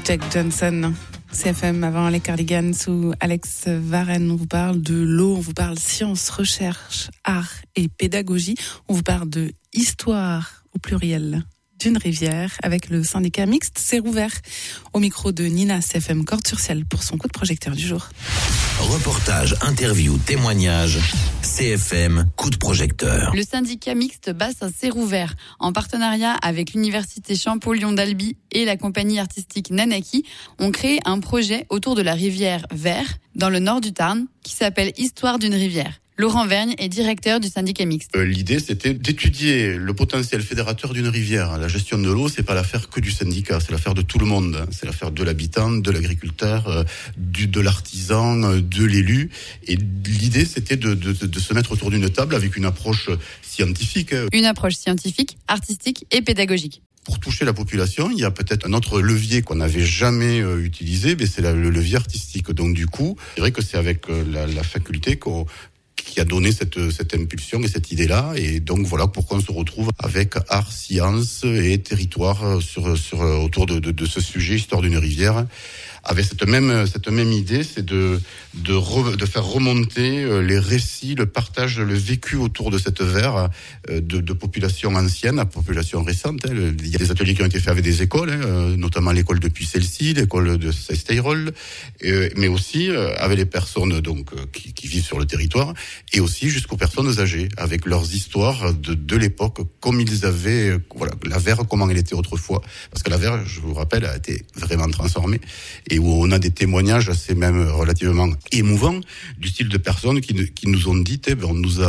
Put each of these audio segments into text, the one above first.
Jack Johnson. CFM avant les Cardigans sous Alex Varenne. On vous parle de l'eau, on vous parle science, recherche, art et pédagogie. On vous parle de histoire au pluriel d'une rivière avec le syndicat mixte C'est Rouvert. Au micro de Nina, CFM Cordes-sur-Ciel pour son coup de projecteur du jour. Reportage, interview, témoignage, CFM coup de projecteur. Le syndicat mixte Bassin C'est Rouvert, en partenariat avec l'université Champollion d'Albi et la compagnie artistique Nanaki, ont créé un projet autour de la rivière Ver, dans le nord du Tarn, qui s'appelle Histoire d'une rivière. Laurent Vergne est directeur du syndicat mixte. L'idée, c'était d'étudier le potentiel fédérateur d'une rivière. La gestion de l'eau, c'est pas l'affaire que du syndicat, c'est l'affaire de tout le monde. C'est l'affaire de l'habitant, de l'agriculteur, de l'artisan, de l'élu. Et l'idée, c'était de se mettre autour d'une table avec une approche scientifique. Une approche scientifique, artistique et pédagogique. Pour toucher la population, il y a peut-être un autre levier qu'on n'avait jamais utilisé, mais c'est le levier artistique. Donc du coup, c'est vrai que c'est avec la faculté qui a donné cette impulsion et cette idée-là. Et donc voilà pourquoi on se retrouve avec art, science et territoire autour de ce sujet, histoire d'une rivière. Avec cette même idée, c'est de faire remonter les récits, le partage, le vécu autour de cette Ver de populations anciennes à populations récentes. Il y a des ateliers qui ont été faits avec des écoles, notamment l'école de Puy-Celle-ci, l'école de Sesteyroll, mais aussi avec les personnes donc qui vivent sur le territoire, et aussi jusqu'aux personnes âgées, avec leurs histoires de l'époque, comme ils avaient, voilà, la Ver, comment elle était autrefois. Parce que la Ver, je vous rappelle, a été vraiment transformée. Et où on a des témoignages assez même relativement émouvants du style de personnes qui nous ont dit on nous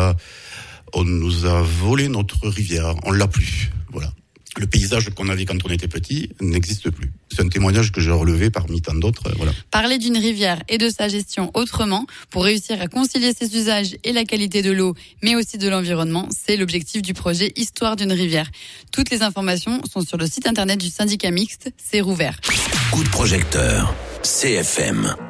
a volé notre rivière, on l'a plus. Voilà. Le paysage qu'on avait quand on était petit n'existe plus. C'est un témoignage que j'ai relevé parmi tant d'autres. Voilà. Parler d'une rivière et de sa gestion autrement pour réussir à concilier ses usages et la qualité de l'eau, mais aussi de l'environnement, c'est l'objectif du projet Histoire d'une rivière. Toutes les informations sont sur le site internet du syndicat mixte C'est Rouvert. Coup de projecteur, CFM.